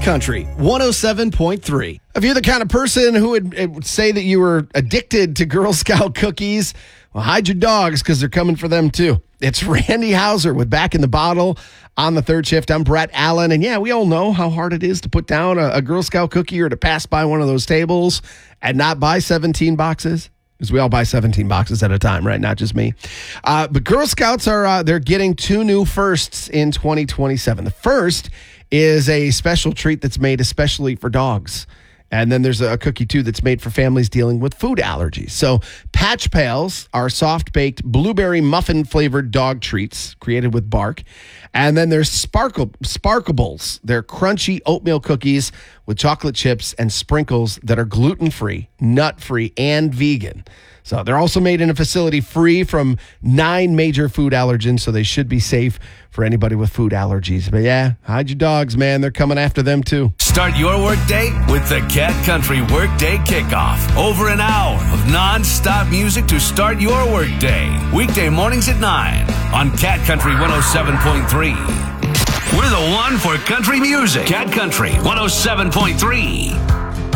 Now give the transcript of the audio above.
Country 107.3. If you're the kind of person who would say that you were addicted to Girl Scout cookies, well, hide your dogs because they're coming for them too. It's Randy Hauser with Back in the Bottle on the third shift. I'm Brett Allen. And yeah, we all know how hard it is to put down a Girl Scout cookie or to pass by one of those tables and not buy 17 boxes. Because we all buy 17 boxes at a time, right? Not just me. But Girl Scouts they're getting two new firsts in 2027. The first is a special treat that's made especially for dogs. And then there's a cookie, too, that's made for families dealing with food allergies. So Patch Pals are soft-baked blueberry muffin-flavored dog treats created with bark. And then there's Sparkables. They're crunchy oatmeal cookies with chocolate chips and sprinkles that are gluten-free, nut-free, and vegan. So they're also made in a facility free from 9 major food allergens, so they should be safe for anybody with food allergies. But yeah, hide your dogs, man. They're coming after them, too. Start your workday with the Cat Country Workday Kickoff. Over an hour of non-stop music to start your workday. Weekday mornings at 9 on Cat Country 107.3. We're the one for country music. Cat Country 107.3.